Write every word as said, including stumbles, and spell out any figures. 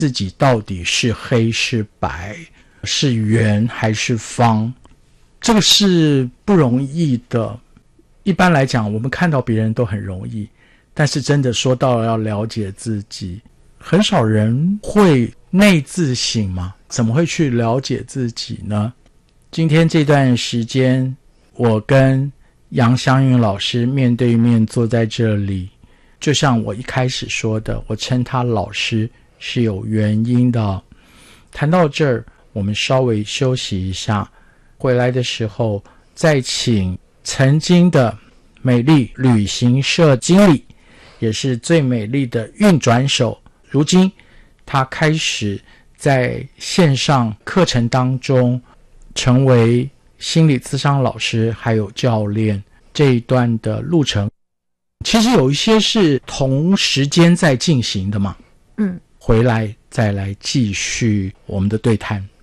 自己到底是黑是白，是圆还是方，这个是不容易的。一般来讲，我们看到别人都很容易，但是真的说到了要了解自己，很少人会内自省嘛，怎么会去了解自己呢？今天这段时间，我跟杨湘云老师面对面坐在这里，就像我一开始说的，我称他老师是有原因的。谈到这儿，我们稍微休息一下，回来的时候再请曾经的美丽旅行社经理，也是最美丽的运转手，如今他开始在线上课程当中成为心理咨商老师还有教练，这一段的路程其实有一些是同时间在进行的嘛。 嗯， 回来再来继续我们的对谈。